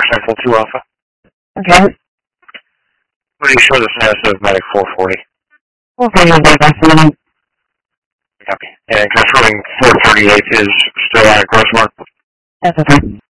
Central 2 Alpha. Okay. What do you show the status of Medic 440? 440 is like that. Copy. And confirming 438 is still on Grossmark? That's okay.